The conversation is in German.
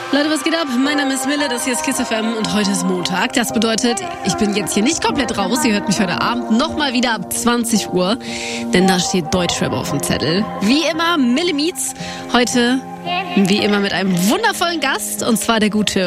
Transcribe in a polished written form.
Leute, was geht ab? Mein Name ist Mille, das hier ist Kiss FM und heute ist Montag. Das bedeutet, ich bin jetzt hier nicht komplett raus. Ihr hört mich heute Abend nochmal wieder ab 20 Uhr, denn da steht Deutschrap auf dem Zettel. Wie immer Mille Meets, heute wie immer mit einem wundervollen Gast, und zwar der gute